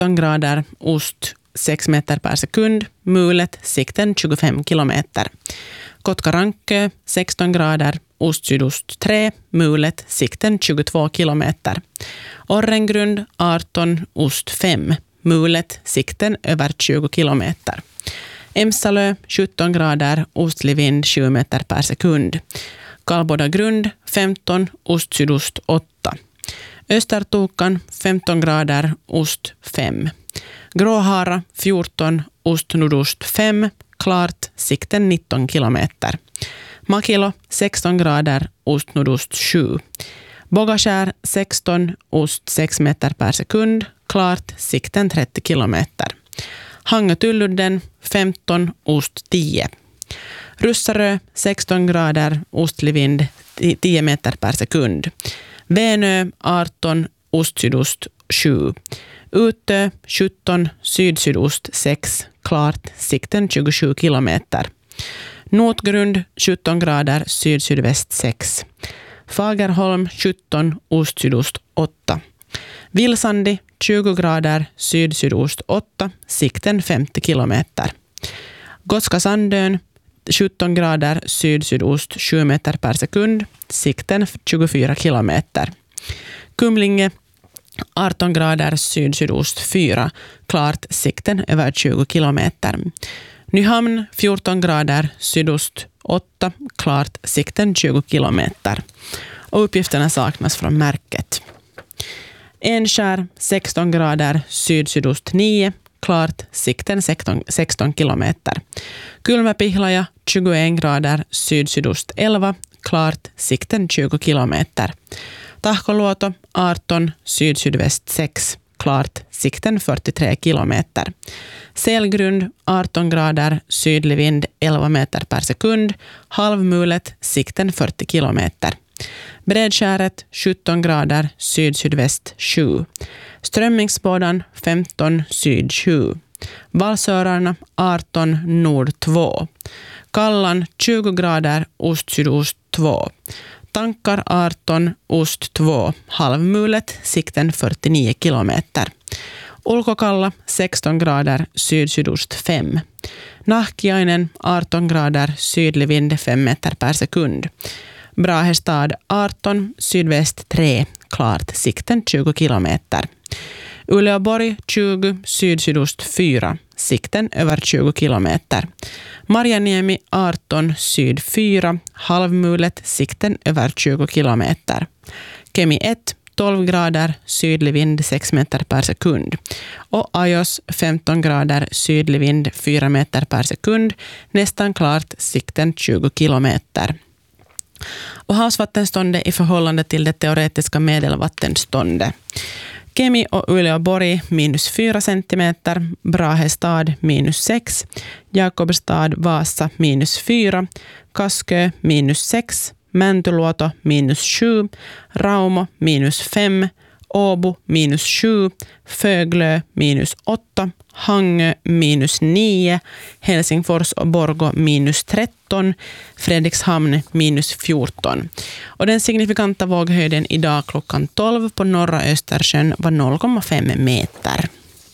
grader, ost 6 meter per sekund, mulet, sikten 25 kilometer. Kotkarankö 16 grader, ost sydost 3, mulet, sikten 22 kilometer. Orrengrund 18, ost 5, mulet, sikten över 20 kilometer. Emsalö 17 grader, ostlig vind 7 meter per sekund. Kalboda grund 15, ost sydost 8. Östertokan 15 grader, ost 5. Gråhara 14, ost nordost 5, klart, sikten 19 kilometer. Makilo 16 grader, ost nordost 7. Bogaskär 16, ost 6 meter per sekund, klart, sikten 30 kilometer. Hangötylludden 15, ost 10. Russarö 16 grader, ostlig vind 10 meter per sekund. Vänö 18, ost-sydost 7. Utö 17, syd-sydost 6, klart, sikten 27 kilometer. Notgrund 17 grader, syd-sydväst 6. Fagerholm 17, ost-sydost 8. Vilsandi 20 grader, syd-sydost 8, sikten 50 kilometer. Gotska Sandön 17 grader, syd-sydost 7 meter per sekund, sikten 24 kilometer. Kumlinge 18 grader, syd-sydost 4, klart, sikten över 20 kilometer. Nyhamn 14 grader, sydost 8, klart, sikten 20 kilometer. Och uppgifterna saknas från märket. Enskär 16 grader, syd-sydost 9, klart, sikten 16 kilometer. Kylmäpihlaja 21 grader, syd-sydost 11, klart, sikten 20 kilometer. Tahkoluoto 18, syd-sydväst 6, klart, sikten 43 kilometer. Selgrund 18 grader, sydlig vind 11 meter per sekund, halvmulet, sikten 40 kilometer. Bredskäret 17 grader, syd-sydväst 7. Strömmingsbådan 15, syd 7. Valsörarna 18, nord 2. Kallan 20 grader, ost-sydost 2. Tankar 18, ost 2. Halvmulet, sikten 49 kilometer. Ulkokalla 16 grader, syd-sydost 5. Nahkiainen 18 grader, sydlig vind 5 meter per sekund. Brahestad 18, sydväst 3, klart, sikten 20 kilometer. Uleåborg 20, syd-sydost 4, sikten över 20 kilometer. Marjaniemi 18, syd 4, halvmulet, sikten över 20 kilometer. Kemi 1, 12 grader, sydlig vind 6 meter per sekund. Och Ajos 15 grader, sydlig vind 4 meter per sekund, nästan klart, sikten 20 kilometer. Och havsvattenståndet i förhållande till det teoretiska medelvattenståndet. Kemi och Uleåborg -4 centimeter, Brahestad -6, Jakobstad, Vasa -4, Kaskö -6, Mäntyluoto -7, Raumo -5, Åbo -7, Föglö -8, Hangö -9, Helsingfors och Borgå -13, Fredrikshamn -14. Och den signifikanta våghöjden idag klockan 12 på norra Östersjön var 0,5 meter.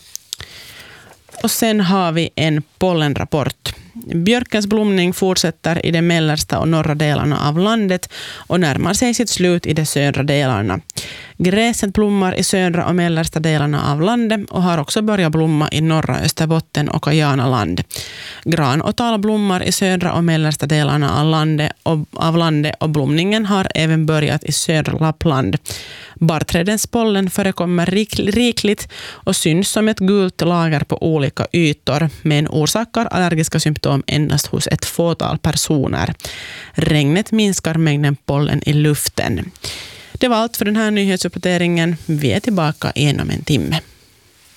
Och sen har vi en pollenrapport. Björkens blomning fortsätter i de mellersta och norra delarna av landet och närmar sig sitt slut i de södra delarna. Gräset blommar i södra och mellersta delarna av landet och har också börjat blomma i norra Österbotten och Kajanaland. Gran och tall blommar i södra och mellersta delarna av landet och blomningen har även börjat i södra Lappland. Barrträdens pollen förekommer rikligt och syns som ett gult lager på olika ytor, men orsakar allergiska symptom endast hos ett fåtal personer. Regnet minskar mängden pollen i luften. Det var allt för den här nyhetsuppdateringen. Vi är tillbaka inom en timme.